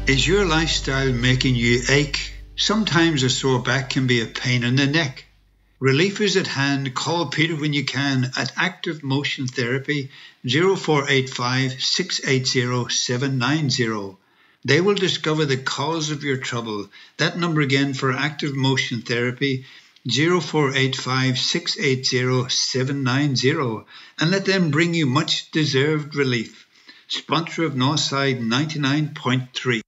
Is your lifestyle making you ache? Sometimes a sore back can be a pain in the neck. Relief is at hand. Call Peter when you can at Active Motion Therapy 0485 680 790. They will discover the cause of your trouble. That number again for Active Motion Therapy 0485 680 790, and let them bring you much deserved relief. Sponsor of Northside 99.3.